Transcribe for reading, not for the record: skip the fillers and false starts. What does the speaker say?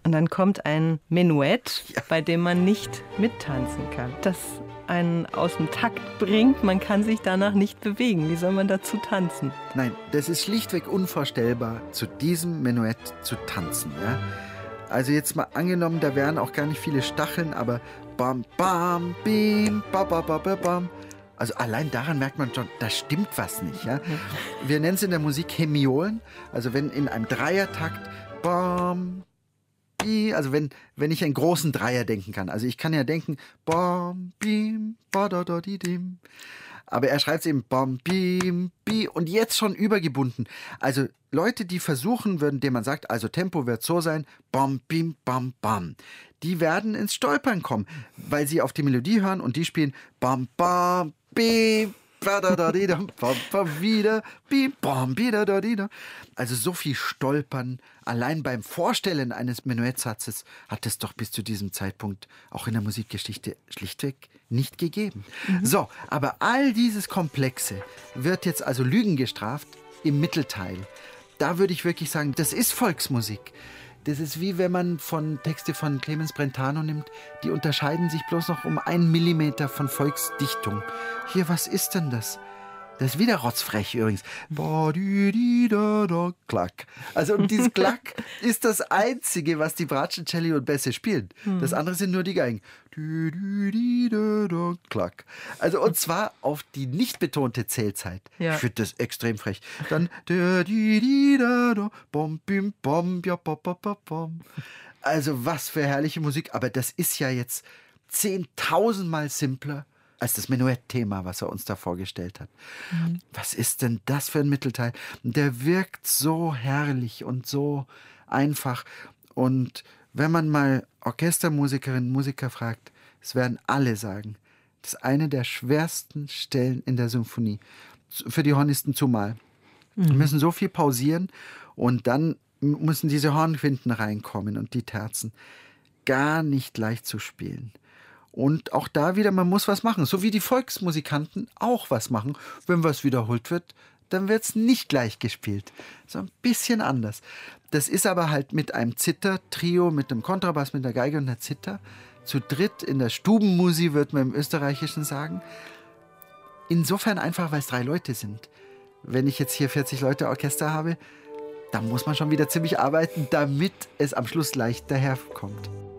Und dann kommt ein Menuett, Ja. bei dem man nicht mittanzen kann. Das einen aus dem Takt bringt, man kann sich danach nicht bewegen. Wie soll man dazu tanzen? Nein, das ist schlichtweg unvorstellbar, zu diesem Menuett zu tanzen. Ja? Also jetzt mal angenommen, da wären auch gar nicht viele Stacheln, aber bam, bam, bim, ba, ba, ba, ba, bam. Also allein daran merkt man schon, da stimmt was nicht. Ja? Wir nennen es in der Musik Hemiolen. Also wenn in einem Dreiertakt bam, bi, also wenn ich einen großen Dreier denken kann. Also ich kann ja denken bam, bim, ba, da, da, di, dim. Aber er schreibt es eben bam, bim, bi und jetzt schon übergebunden. Also Leute, die versuchen würden, denen man sagt, also Tempo wird so sein, bam, bim, bam, bam. Die werden ins Stolpern kommen, weil sie auf die Melodie hören und die spielen bam, bam, bim, ba, da, da, di, da, bam, bam, wieder, bim, bam, wieder, da, di, da. Also so viel Stolpern, allein beim Vorstellen eines Menuettsatzes hat es doch bis zu diesem Zeitpunkt auch in der Musikgeschichte schlichtweg nicht gegeben. So, aber all dieses Komplexe wird jetzt also Lügen gestraft im Mittelteil. Da würde ich wirklich sagen, das ist Volksmusik. Das ist wie wenn man Texte von Clemens Brentano nimmt, die unterscheiden sich bloß noch um 1 Millimeter von Volksdichtung. Hier, was ist denn das? Das ist wieder rotzfrech übrigens. Klack. Also und dieses Klack ist das Einzige, was die Bratschen, Celli und Bässe spielen. Das andere sind nur die Geigen. Klack. Also und zwar auf die nicht betonte Zählzeit. Ja. Ich finde das extrem frech. Dann bom, bim, bom, ja, bom. Also was für herrliche Musik. Aber das ist ja jetzt 10.000-mal simpler als das Menuett-Thema, was er uns da vorgestellt hat. Was ist denn das für ein Mittelteil? Der wirkt so herrlich und so einfach. Und wenn man mal Orchestermusikerinnen und Musiker fragt, es werden alle sagen, das ist eine der schwersten Stellen in der Symphonie. Für die Hornisten zumal. Wir müssen so viel pausieren und dann müssen diese Hornquinten reinkommen und die Terzen. Gar nicht leicht zu spielen. Und auch da wieder, man muss was machen. So wie die Volksmusikanten auch was machen. Wenn was wiederholt wird, dann wird es nicht gleich gespielt. So ein bisschen anders. Das ist aber halt mit einem Zither-Trio, mit einem Kontrabass, mit der Geige und der Zither. Zu dritt in der Stubenmusik, wird man im Österreichischen sagen. Insofern einfach, weil es 3 Leute sind. Wenn ich jetzt hier 40 Leute Orchester habe, dann muss man schon wieder ziemlich arbeiten, damit es am Schluss leicht daherkommt.